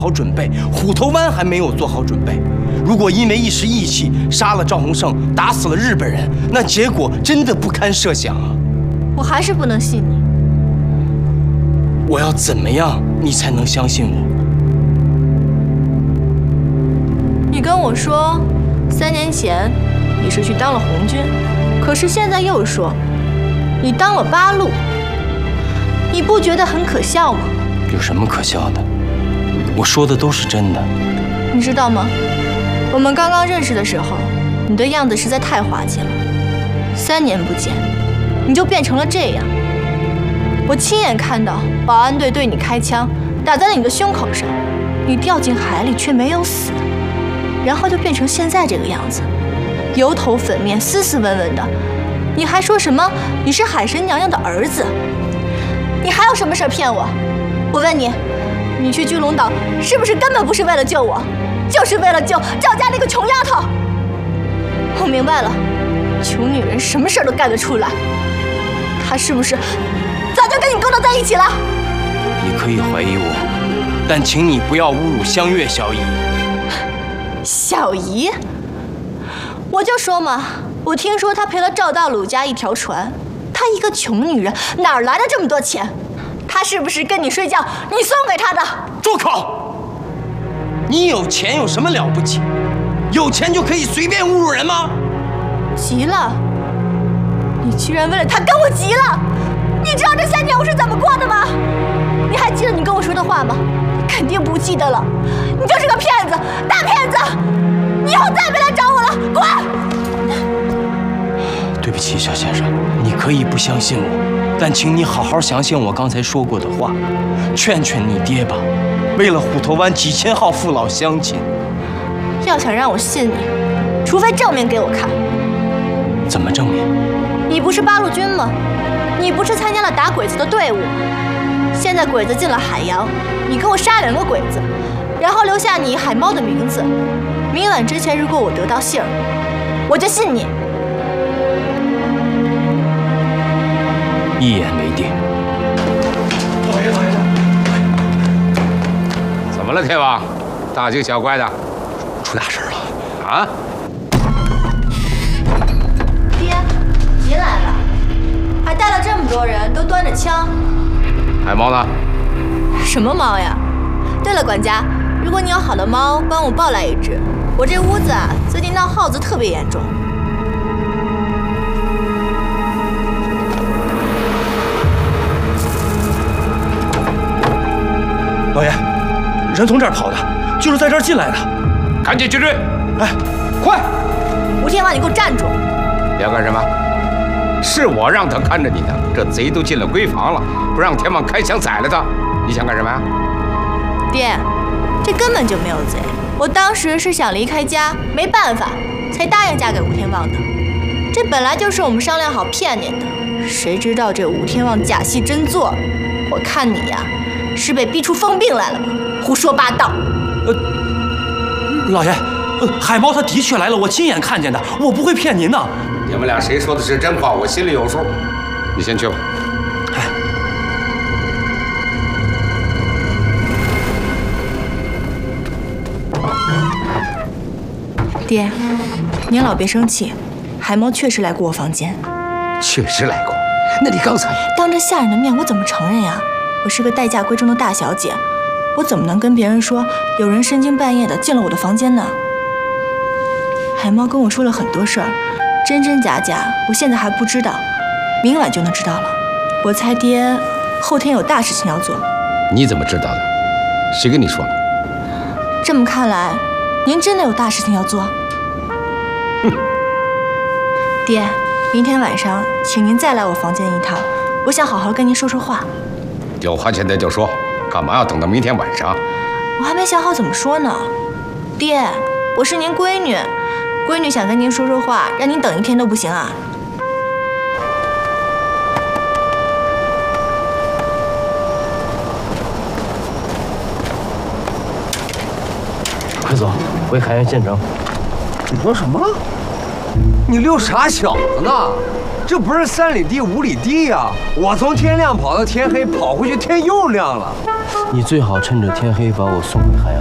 好准备，虎头湾还没有做好准备。如果因为一时义气杀了赵洪胜，打死了日本人，那结果真的不堪设想啊！ 我还是不能信你。 我要怎么样你才能相信我？ 你跟我说，3年前你是去当了红军，可是现在又说你当了八路，你不觉得很可笑吗？ 有什么可笑的？我说的都是真的。 你知道吗？我们刚刚认识的时候，你的样子实在太滑稽了。3年不见，你就变成了这样。我亲眼看到保安队对你开枪，打在了你的胸口上，你掉进海里却没有死，然后就变成现在这个样子，油头粉面，斯斯文文的。你还说什么你是海神娘娘的儿子？你还有什么事骗我？我问你，你去巨龙岛是不是根本不是为了救我，就是为了救赵家那个穷丫头？我明白了，穷女人什么事都干得出来。她是不是早就跟你勾搭在一起了？ 你可以怀疑我，但请你不要侮辱香月小姨。 小姨？我就说嘛，我听说她赔了赵大鲁家一条船。她一个穷女人，哪来的这么多钱？她是不是跟你睡觉，你送给她的？ 住口！你有钱有什么了不起？有钱就可以随便侮辱人吗？ 急了？你居然为了她跟我急了？你知道这3年我是怎么过的吗？你还记得你跟我说的话吗？肯定不记得了。你就是个骗子，大骗子！你以后再别来找我了，滚！ 对不起，小先生，你可以不相信我，但请你好好想想我刚才说过的话，劝劝你爹吧。为了虎头湾几千号父老乡亲， 要想让我信你，除非证明给我看。 怎么证明？ 你不是八路军吗？你不是参加了打鬼子的队伍？现在鬼子进了海洋，你给我杀2个鬼子，然后留下你海猫的名字。明晚之前，如果我得到信儿，我就信你。 一言为定。 老爷，老爷， 怎么了，天王？大惊小怪的， 出大事了啊！ 爹，您来了，还带了这么多人，都端着枪。 海猫呢？ 什么猫呀？对了，管家，如果你有好的猫，帮我抱来一只。我这屋子啊，最近闹耗子特别严重。 老爷，人从这儿跑的，就是在这儿进来的。 赶紧去追！ 哎，快！ 吴天王，你给我站住！ 你要干什么？是我让他看着你的，这贼都进了闺房了，不让天王开枪宰了他，你想干什么呀？ 爹，这根本就没有贼。我当时是想离开家，没办法，才答应嫁给吴天旺的。这本来就是我们商量好骗您的，谁知道这吴天旺假戏真做。我看你呀，是被逼出疯病来了吧？胡说八道！ 老爷，海猫他的确来了，我亲眼看见的，我不会骗您的。 你们俩谁说的是真话，我心里有数。你先去吧。 哎， 爹，您老别生气，海猫确实来过我房间。 确实来过，那你刚才当着下人的面，我怎么承认呀？我是个待嫁闺中的大小姐，我怎么能跟别人说有人深更半夜的进了我的房间呢？海猫跟我说了很多事儿，真真假假，我现在还不知道，明晚就能知道了。我猜爹后天有大事情要做。 你怎么知道的？谁跟你说的？ 这么看来，您真的有大事情要做？ 哼！ 爹，明天晚上请您再来我房间一趟，我想好好跟您说说话。 有话现在就说，干嘛要等到明天晚上？ 我还没想好怎么说呢。爹，我是您闺女，闺女想跟您说说话，让您等一天都不行啊？ 快走，回海员县城。 你说什么？你溜啥小子呢？这不是3里地5里地呀！我从天亮跑到天黑，跑回去天又亮了。 你最好趁着天黑把我送回海洋。